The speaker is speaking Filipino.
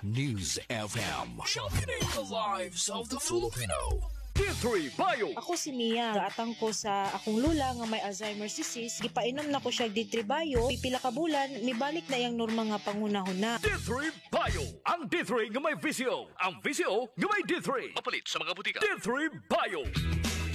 News FM. Sharpening the lives of the Filipino. D3 Bio. Ako si Mia, gaatang ko sa akong lula nga may Alzheimer's disease. Gipainom na ko siya D3 Bio, pipila ka bulan, mibalik na yang norma nga pangunahon na. D3 Bio. Ang D3 nga may visyo. Ang visyo nga may D3. Mapalit sa mga butika. D3 Bio.